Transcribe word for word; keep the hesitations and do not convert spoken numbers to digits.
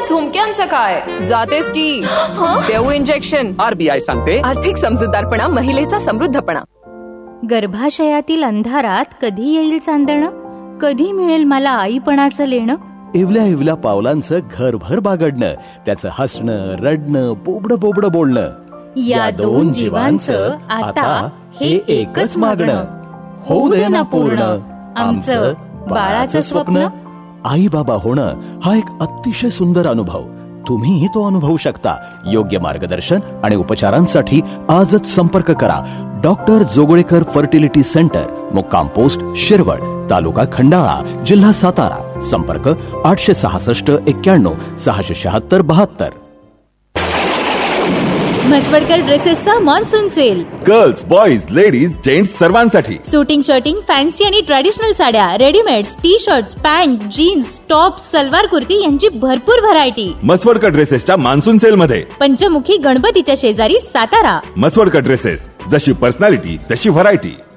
झुमक्यांचं काय? जातेस की देऊ इंजेक्शन. आरबीआय सांगते आर्थिक समजूतदारपणा महिलेचा समृद्धपणा. गर्भाशयातील अंधारात कधी येईल चांदणं, कधी मिळेल मला आईपणाचं लेणं. इवल्या इवल्या पावलांचं घरभर बागडणं, त्याचं हसणं रडणं बोबडं बोबडं बोलणं. या दोन जीवांचं आता हे एकच मागणं. होऊ दे ना पूर्ण आमचं बाळाचं स्वप्न. आई बाबा होणं हा एक अतिशय सुंदर अनुभव. तुम्हीही तो अनुभवू शकता. योग्य मार्गदर्शन आणि उपचारांसाठी आजच संपर्क करा. डॉक्टर जोगळेकर फर्टिलिटी सेंटर, मुक्काम पोस्ट शिरवळ, तालुका खंडाळा, जिल्हा सातारा. संपर्क आठशे सहासष्ट एक्क्याण्णव सहाशे शहात्तर बहात्तर. म्हसवडकर ड्रेसेसचा monsoon sale. Girls, boys, ladies, gents सर्वांसाठी. सुटिंग, शर्टिंग, फॅन्सी आणि ट्रॅडिशनल साड्या, readymades, T shirts, pant, jeans, top, salwar kurti यांची भरपूर व्हरायटी. म्हसवडकर ड्रेसेसच्या मान्सून सेल मध्ये. पंचमुखी गणपतीच्या शेजारी सातारा. म्हसवडकर ड्रेसेस, जशी पर्सनॅलिटी तशी व्हरायटी.